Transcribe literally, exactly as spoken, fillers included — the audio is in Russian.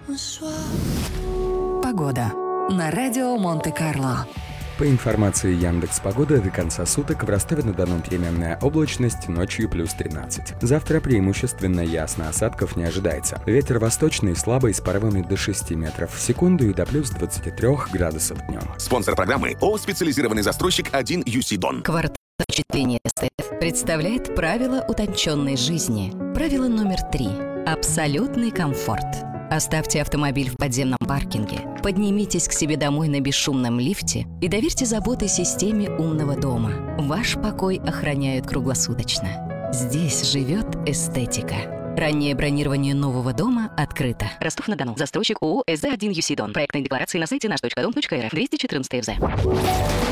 Погода на радио Монте-Карло. По информации Яндекс.Погоды, до конца суток в Ростове-на-Дону переменная облачность, ночью плюс тринадцать. Завтра преимущественно ясно, осадков не ожидается. Ветер восточный слабый с порывами до шести метров в секунду и до плюс двадцати трёх градусов днем. Спонсор программы ООО «Специализированный застройщик один ю си Дон». Квартал впечатления эстет представляет правила утонченной жизни. Правило номер три. Абсолютный комфорт. Оставьте автомобиль в подземном паркинге, поднимитесь к себе домой на бесшумном лифте и доверьте заботы системе умного дома. Ваш покой охраняют круглосуточно. Здесь живет эстетика. Раннее бронирование нового дома открыто. Ростов-на-Дону. Застройщик ООО «эс дэ один ю си Дон». Проектные декларации на сайте наш точка дом точка эр эф. двести четырнадцать ФЗ.